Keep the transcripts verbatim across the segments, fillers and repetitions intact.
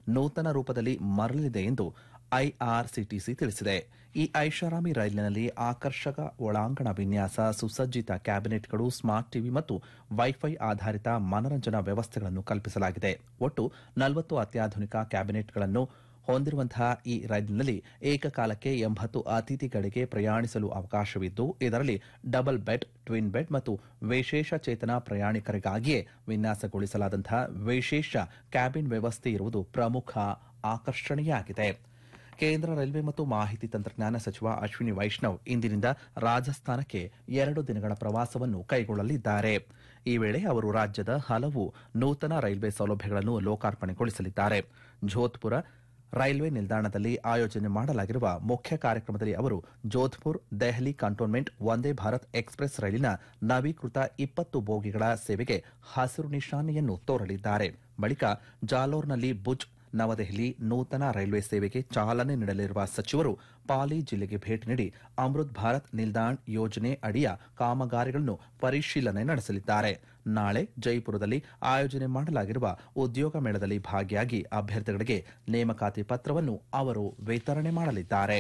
ನೂತನ ರೂಪದಲ್ಲಿ ಮರಳಲಿದೆ ಎಂದು ಐಆರ್ಸಿಟಿಸಿ ತಿಳಿಸಿದೆ. ಈ ಐಷಾರಾಮಿ ರೈಲಿನಲ್ಲಿ ಆಕರ್ಷಕ ಒಳಾಂಗಣ ವಿನ್ಯಾಸ, ಸುಸಜ್ಜಿತ ಕ್ಯಾಬಿನೆಟ್ಗಳು, ಸ್ಮಾರ್ಟ್ ಟಿವಿ ಮತ್ತು ವೈಫೈ ಆಧಾರಿತ ಮನರಂಜನಾ ವ್ಯವಸ್ಥೆಗಳನ್ನು ಕಲ್ಪಿಸಲಾಗಿದೆ. ಒಟ್ಟು ನಲವತ್ತು ಅತ್ಯಾಧುನಿಕ ಕ್ಯಾಬಿನೆಟ್ಗಳನ್ನು ಹೊಂದಿರುವಂತಹ ಈ ರೈಲಿನಲ್ಲಿ ಏಕಕಾಲಕ್ಕೆ ಎಂಬತ್ತು ಅತಿಥಿಗಳಿಗೆ ಪ್ರಯಾಣಿಸಲು ಅವಕಾಶವಿದ್ದು, ಇದರಲ್ಲಿ ಡಬಲ್ ಬೆಡ್, ಟ್ವಿನ್ ಬೆಡ್ ಮತ್ತು ವಿಶೇಷ ಚೇತನ ಪ್ರಯಾಣಿಕರಿಗಾಗಿಯೇ ವಿನ್ಯಾಸಗೊಳಿಸಲಾದಂತಹ ವಿಶೇಷ ಕ್ಯಾಬಿನ್ ವ್ಯವಸ್ಥೆ ಇರುವುದು ಪ್ರಮುಖ ಆಕರ್ಷಣೆಯಾಗಿದೆ. ಕೇಂದ್ರ ರೈಲ್ವೆ ಮತ್ತು ಮಾಹಿತಿ ತಂತ್ರಜ್ಞಾನ ಸಚಿವ ಅಶ್ವಿನಿ ವೈಷ್ಣವ್ ಇಂದಿನಿಂದ ರಾಜಸ್ಥಾನಕ್ಕೆ ಎರಡು ದಿನಗಳ ಪ್ರವಾಸವನ್ನು ಕೈಗೊಳ್ಳಲಿದ್ದಾರೆ. ಈ ವೇಳೆ ಅವರು ರಾಜ್ಯದ ಹಲವು ನೂತನ ರೈಲ್ವೆ ಸೌಲಭ್ಯಗಳನ್ನು ಲೋಕಾರ್ಪಣೆಗೊಳಿಸಲಿದ್ದಾರೆ. ಜೋಧ್ಪುರ ರೈಲ್ವೆ ನಿಲ್ದಾಣದಲ್ಲಿ ಆಯೋಜನೆ ಮಾಡಲಾಗಿರುವ ಮುಖ್ಯ ಕಾರ್ಯಕ್ರಮದಲ್ಲಿ ಅವರು ಜೋಧ್ಪುರ್ ದೆಹಲಿ ಕಂಟೋನ್ಮೆಂಟ್ ವಂದೇ ಭಾರತ್ ಎಕ್ಸ್ಪ್ರೆಸ್ ರೈಲಿನ ನವೀಕೃತ ಇಪ್ಪತ್ತು ಬೋಗಿಗಳ ಸೇವೆಗೆ ಹಸಿರು ನಿಶಾನೆಯನ್ನು ತೋರಲಿದ್ದಾರೆ. ಬಳಿಕ ಜಾಲೋರ್ನಲ್ಲಿ ಭುಜ್ ನವದೆಹಲಿ ನೂತನ ರೈಲ್ವೆ ಸೇವೆಗೆ ಚಾಲನೆ ನೀಡಲಿರುವ ಸಚಿವರು ಪಾಲಿ ಜಿಲ್ಲೆಗೆ ಭೇಟಿ ನೀಡಿ ಅಮೃತ್ ಭಾರತ್ ನಿಲ್ದಾಣ್ ಯೋಜನೆ ಅಡಿಯ ಕಾಮಗಾರಿಗಳನ್ನು ಪರಿಶೀಲನೆ ನಡೆಸಲಿದ್ದಾರೆ. ನಾಳೆ ಜೈಪುರದಲ್ಲಿ ಆಯೋಜನೆ ಮಾಡಲಾಗಿರುವ ಉದ್ಯೋಗ ಮೇಳದಲ್ಲಿ ಭಾಗಿಯಾಗಿ ಅಭ್ಯರ್ಥಿಗಳಿಗೆ ನೇಮಕಾತಿ ಪತ್ರವನ್ನು ಅವರು ವಿತರಣೆ ಮಾಡಲಿದ್ದಾರೆ.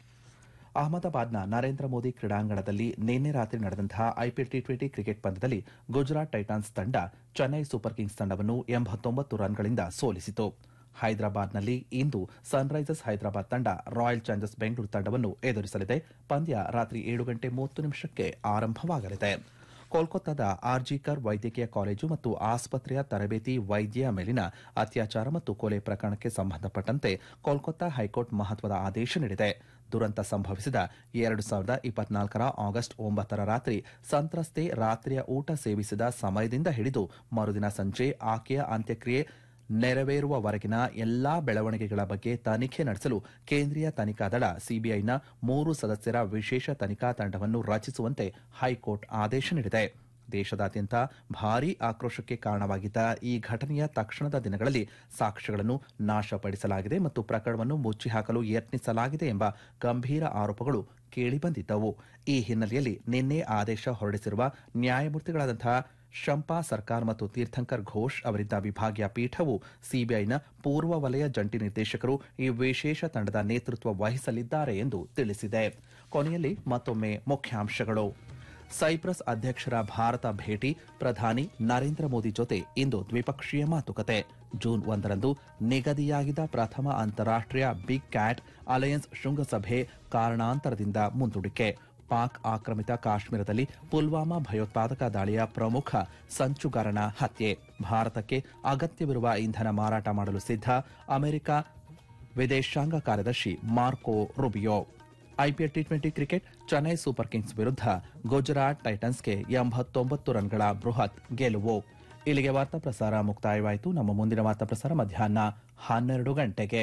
ಅಹಮದಾಬಾದ್ನ ನರೇಂದ್ರ ಮೋದಿ ಕ್ರೀಡಾಂಗಣದಲ್ಲಿ ನಿನ್ನೆ ರಾತ್ರಿ ನಡೆದಂತಹ ಐಪಿಎಲ್ ಟಿ ಟ್ವೆಂಟಿ ಕ್ರಿಕೆಟ್ ಪಂದ್ಯದಲ್ಲಿ ಗುಜರಾತ್ ಟೈಟಾನ್ಸ್ ತಂಡ ಚೆನ್ನೈ ಸೂಪರ್ ಕಿಂಗ್ಸ್ ತಂಡವನ್ನು ಎಂಬತ್ತೊಂಬತ್ತು ರನ್ಗಳಿಂದ ಸೋಲಿಸಿತು. ಹೈದರಾಬಾದ್ನಲ್ಲಿ ಇಂದು ಸನ್ರೈಸರ್ಸ್ ಹೈದರಾಬಾದ್ ತಂಡ ರಾಯಲ್ ಚಾಲೆಂಜರ್ಸ್ ಬೆಂಗಳೂರು ತಂಡವನ್ನು ಎದುರಿಸಲಿದೆ. ಪಂದ್ಯ ರಾತ್ರಿ ಏಳು ಗಂಟೆ ಮೂವತ್ತು ನಿಮಿಷಕ್ಕೆ ಆರಂಭವಾಗಲಿದೆ. ಕೋಲ್ಕತ್ತಾದ ಆರ್ಜಿಕರ್ ವೈದ್ಯಕೀಯ ಕಾಲೇಜು ಮತ್ತು ಆಸ್ಪತ್ರೆಯ ತರಬೇತಿ ವೈದ್ಯೆಯ ಮೇಲಿನ ಅತ್ಯಾಚಾರ ಮತ್ತು ಕೊಲೆ ಪ್ರಕರಣಕ್ಕೆ ಸಂಬಂಧಪಟ್ಟಂತೆ ಕೋಲ್ಕತ್ತಾ ಹೈಕೋರ್ಟ್ ಮಹತ್ವದ ಆದೇಶ ನೀಡಿದೆ. ದುರಂತ ಸಂಭವಿಸಿದ ಎರಡು ಸಾವಿರದ ಇಪ್ಪತ್ನಾಲ್ಕರ ಆಗಸ್ಟ್ ಒಂಬತ್ತರ ರಾತ್ರಿ ಸಂತ್ರಸ್ತೆ ರಾತ್ರಿಯ ಊಟ ಸೇವಿಸಿದ ಸಮಯದಿಂದ ಹಿಡಿದು ಮರುದಿನ ಸಂಜೆ ಆಕೆಯ ಅಂತ್ಯಕ್ರಿಯೆ ನೆರವೇರುವವರೆಗಿನ ಎಲ್ಲಾ ಬೆಳವಣಿಗೆಗಳ ಬಗ್ಗೆ ತನಿಖೆ ನಡೆಸಲು ಕೇಂದ್ರೀಯ ತನಿಖಾ ದಳ ಸಿಬಿಐನ ಮೂರು ಸದಸ್ಯರ ವಿಶೇಷ ತನಿಖಾ ತಂಡವನ್ನು ರಚಿಸುವಂತೆ ಹೈಕೋರ್ಟ್ ಆದೇಶ ನೀಡಿದೆ. ದೇಶದಾದ್ಯಂತ ಭಾರೀ ಆಕ್ರೋಶಕ್ಕೆ ಕಾರಣವಾಗಿದ್ದ ಈ ಘಟನೆಯ ತಕ್ಷಣದ ದಿನಗಳಲ್ಲಿ ಸಾಕ್ಷ್ಯಗಳನ್ನು ನಾಶಪಡಿಸಲಾಗಿದೆ ಮತ್ತು ಪ್ರಕರಣವನ್ನು ಮುಚ್ಚಿಹಾಕಲು ಯತ್ನಿಸಲಾಗಿದೆ ಎಂಬ ಗಂಭೀರ ಆರೋಪಗಳು ಕೇಳಿಬಂದಿದ್ದವು. ಈ ಹಿನ್ನೆಲೆಯಲ್ಲಿ ನಿನ್ನೆ ಆದೇಶ ಹೊರಡಿಸಿರುವ ನ್ಯಾಯಮೂರ್ತಿಗಳಾದಂತಹ ಶಂಪಾ ಸರ್ಕಾರ್ ಮತ್ತು ತೀರ್ಥಂಕರ್ ಘೋಷ್ ಅವರಿದ್ದ ವಿಭಾಗೀಯ ಪೀಠವು ಸಿಬಿಐನ ಪೂರ್ವ ವಲಯ ಜಂಟಿ ನಿರ್ದೇಶಕರು ಈ ವಿಶೇಷ ತಂಡದ ನೇತೃತ್ವ ವಹಿಸಲಿದ್ದಾರೆ ಎಂದು ತಿಳಿಸಿದೆ. ಕೊನೆಯಲ್ಲಿ ಮತ್ತೊಮ್ಮೆ ಮುಖ್ಯಾಂಶಗಳು. ಸೈಪ್ರಸ್ ಅಧ್ಯಕ್ಷರ ಭಾರತ ಭೇಟಿ, ಪ್ರಧಾನಿ ನರೇಂದ್ರ ಮೋದಿ ಜೊತೆ ಇಂದು ದ್ವಿಪಕ್ಷೀಯ ಮಾತುಕತೆ. ಜೂನ್ ಒಂದರಂದು ನಿಗದಿಯಾಗಿದ್ದ ಪ್ರಥಮ ಅಂತಾರಾಷ್ಟೀಯ ಬಿಗ್ ಕ್ಯಾಟ್ ಅಲಯನ್ಸ್ ಶೃಂಗಸಭೆ ಕಾರಣಾಂತರದಿಂದ ಮುಂದೂಡಿಕೆ. ಪಾಕ್ ಆಕ್ರಮಿತ ಕಾಶ್ಮೀರದಲ್ಲಿ ಪುಲ್ವಾಮಾ ಭಯೋತ್ಪಾದಕ ದಾಳಿಯ ಪ್ರಮುಖ ಸಂಚುಗಾರನ ಹತ್ಯೆ. ಭಾರತಕ್ಕೆ ಅಗತ್ಯವಿರುವ ಇಂಧನ ಮಾರಾಟ ಮಾಡಲು ಸಿದ್ಧ ಅಮೆರಿಕ ವಿದೇಶಾಂಗ ಕಾರ್ಯದರ್ಶಿ Marco Rubio. IPL T twenty cricket, Chennai super Kings ವಿರುದ್ಧ ಗುಜರಾತ್ ಟೈಟನ್ಸ್ಗೆ ಎಂಬತ್ತೊಂಬತ್ತು ರನ್ಗಳ ಬೃಹತ್ ಗೆಲುವು. ಇಲ್ಲಿಗೆ ವಾರ್ತಾ ಪ್ರಸಾರ ಮುಕ್ತಾಯವಾಯಿತು. ನಮ್ಮ ಮುಂದಿನ ವಾರ್ತಾ ಪ್ರಸಾರ ಮಧ್ಯಾಹ್ನ ಹನ್ನೆರಡು ಗಂಟೆಗೆ.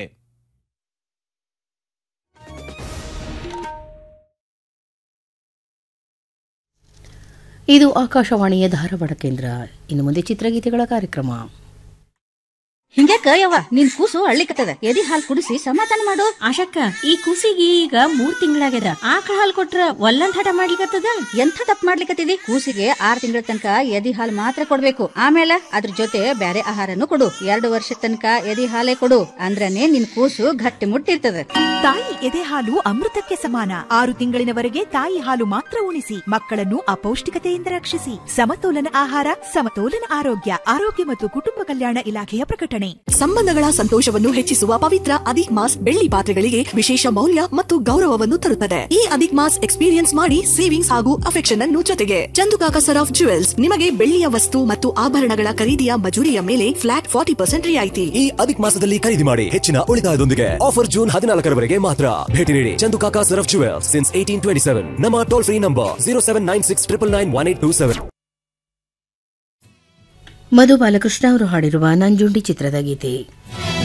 ಇದು ಆಕಾಶವಾಣಿಯ ಧಾರವಾಡ ಕೇಂದ್ರ. ಇನ್ನು ಮುಂದೆ ಚಿತ್ರಗೀತೆಗಳ ಕಾರ್ಯಕ್ರಮ. ಹಿಂಗ್ಯಾಕ ಯವ್ವ ನಿನ್ ಕೂಸು ಅಳ್ಳಿಕತ್ತದ, ಎದಿ ಹಾಲ್ ಕುಡಿಸಿ ಸಮಾಧಾನ ಮಾಡು. ಆಶಕ್ಕ, ಈ ಕೂಸಿಗೆ ಈಗ ಮೂರ್ ತಿಂಗಳಾಗ್ಯದ. ಆಕಳ ಹಾಲ್ ಕೊಟ್ರ ಒಲ್ಲಂದ್ ಹಠ ಮಾಡ್ಲಿಕತ್ತದ. ಎಂಥ ತಪ್ಪು ಮಾಡ್ಲಿಕತ್ತಿದಿ? ಕೂಸಿಗೆ ಆರ್ ತಿಂಗಳ ತನಕ ಎದಿ ಹಾಲ್ ಮಾತ್ರ ಕೊಡ್ಬೇಕು. ಆಮೇಲೆ ಅದ್ರ ಜೊತೆ ಬ್ಯಾರೆ ಆಹಾರನು ಕೊಡು. ಎರಡು ವರ್ಷ ತನಕ ಎದಿ ಹಾಲೇ ಕೊಡು, ಅಂದ್ರನೇ ನಿನ್ ಕೂಸು ಗಟ್ಟಿ ಮುಟ್ಟಿರ್ತದ. ತಾಯಿ ಎದೆ ಹಾಲು ಅಮೃತಕ್ಕೆ ಸಮಾನ. ಆರು ತಿಂಗಳಿನವರೆಗೆ ತಾಯಿ ಹಾಲು ಮಾತ್ರ ಉಣಿಸಿ, ಮಕ್ಕಳನ್ನು ಅಪೌಷ್ಟಿಕತೆಯಿಂದ ರಕ್ಷಿಸಿ. ಸಮತೋಲನ ಆಹಾರ, ಸಮತೋಲನ ಆರೋಗ್ಯ. ಆರೋಗ್ಯ ಮತ್ತು ಕುಟುಂಬ ಕಲ್ಯಾಣ ಇಲಾಖೆಯ ಪ್ರಕಟಣೆ. ಸಂಬಂಧಗಳ ಸಂತೋಷವನ್ನು ಹೆಚ್ಚಿಸುವ ಪವಿತ್ರ ಅಧಿಕ್ ಮಾಸ್ ಬೆಳ್ಳಿ ಪಾತ್ರೆಗಳಿಗೆ ವಿಶೇಷ ಮೌಲ್ಯ ಮತ್ತು ಗೌರವವನ್ನು ತರುತ್ತದೆ. ಈ ಅಧಿಕ್ ಮಾಸ್ ಎಕ್ಸ್ಪೀರಿಯನ್ಸ್ ಮಾಡಿ ಸೇವಿಂಗ್ಸ್ ಹಾಗೂ ಅಫೆಕ್ಷನ್ ಅನ್ನು ಜೊತೆಗೆ ಚಂದುಕಾಕ ಸರ್ ಆಫ್ ಜುವೆಲ್ಸ್ ನಿಮಗೆ ಬೆಳ್ಳಿಯ ವಸ್ತು ಮತ್ತು ಆಭರಣಗಳ ಖರೀದಿಯ ಮಜೂರಿಯ ಮೇಲೆ ಫ್ಲಾಟ್ ಫಾರ್ಟಿ ಪರ್ಸೆಂಟ್ ರಿಯಾಯಿತಿ. ಈ ಅಧಿಕ್ ಮಾಸದಲ್ಲಿ ಖರೀದಿ ಮಾಡಿ ಹೆಚ್ಚಿನ ಉಳಿತಾಯದೊಂದಿಗೆ. ಆಫರ್ ಜೂನ್ ಹದಿನಾಲ್ಕರವರೆಗೆ ಮಾತ್ರ. ಭೇಟಿ ನೀಡಿ Chandukaka sir of jewels since eighteen twenty seven. ನಮ್ಮ toll free number zero seven nine six triple nine one eight two seven. ಮಧು ಬಾಲಕೃಷ್ಣ ಅವರು ಹಾಡಿರುವ ನಂಜುಂಡಿ ಚಿತ್ರದ ಗೀತೆ.